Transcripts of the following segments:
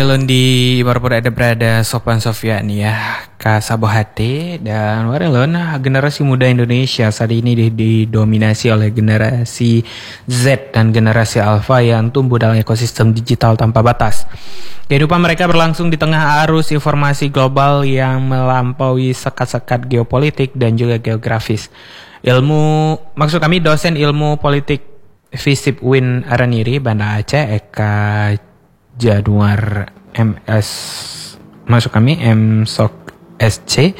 Halo di Barpur ada berada Sopan Sofian ya Kak Sabohate dan Warelon. Generasi muda Indonesia saat ini didominasi oleh generasi Z dan generasi Alpha yang tumbuh dalam ekosistem digital tanpa batas. Kehidupan mereka berlangsung di tengah arus informasi global yang melampaui sekat-sekat geopolitik dan juga geografis. Maksud kami dosen ilmu politik FISIP Win Araniri Banda Aceh Eka Januar MS masuk kami MSOK SC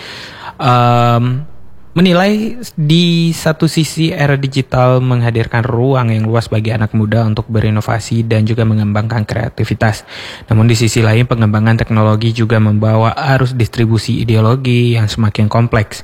menilai di satu sisi era digital menghadirkan ruang yang luas bagi anak muda untuk berinovasi dan juga mengembangkan kreativitas. Namun di sisi lain pengembangan teknologi juga membawa arus distribusi ideologi yang semakin kompleks.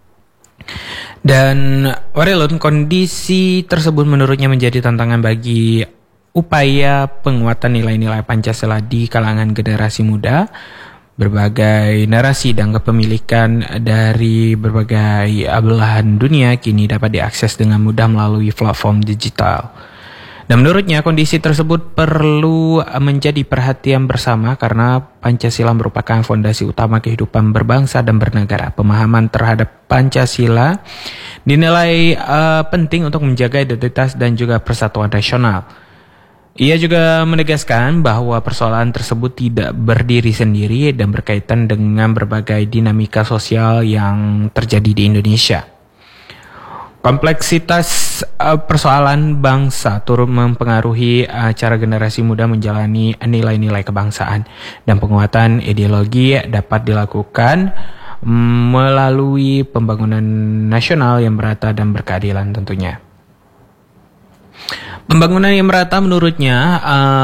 Dan Warelon, kondisi tersebut menurutnya menjadi tantangan bagi upaya penguatan nilai-nilai Pancasila di kalangan generasi muda. Berbagai narasi dan kepemilikan dari berbagai belahan dunia kini dapat diakses dengan mudah melalui platform digital. Dan menurutnya kondisi tersebut perlu menjadi perhatian bersama karena Pancasila merupakan fondasi utama kehidupan berbangsa dan bernegara. Pemahaman terhadap Pancasila dinilai penting untuk menjaga identitas dan juga persatuan nasional. Ia juga menegaskan bahwa persoalan tersebut tidak berdiri sendiri dan berkaitan dengan berbagai dinamika sosial yang terjadi di Indonesia. Kompleksitas persoalan bangsa turut mempengaruhi cara generasi muda menjalani nilai-nilai kebangsaan dan penguatan ideologi dapat dilakukan melalui pembangunan nasional yang merata dan berkeadilan tentunya. Pembangunan yang merata menurutnya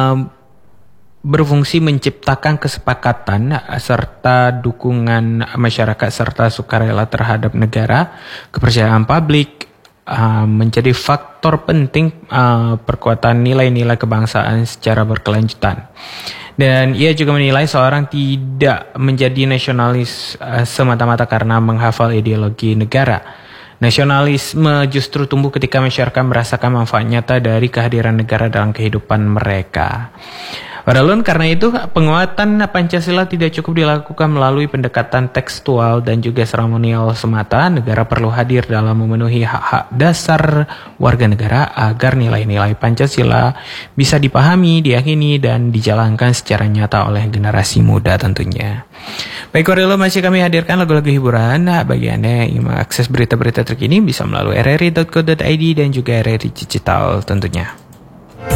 berfungsi menciptakan kesepakatan serta dukungan masyarakat serta sukarela terhadap negara, kepercayaan publik menjadi faktor penting perkuatan nilai-nilai kebangsaan secara berkelanjutan. Dan ia juga menilai seorang tidak menjadi nasionalis semata-mata karena menghafal ideologi negara. Nasionalisme justru tumbuh ketika masyarakat merasakan manfaat nyata dari kehadiran negara dalam kehidupan mereka. Padahal karena itu penguatan Pancasila tidak cukup dilakukan melalui pendekatan tekstual dan juga seremonial semata. Negara perlu hadir dalam memenuhi hak-hak dasar warga negara agar nilai-nilai Pancasila bisa dipahami, diyakini, dan dijalankan secara nyata oleh generasi muda tentunya. Baik Warelo, masih kami hadirkan lagu-lagu hiburan. Bagi Anda yang ingin mengakses berita-berita terkini bisa melalui rri.co.id dan juga RRI Digital tentunya.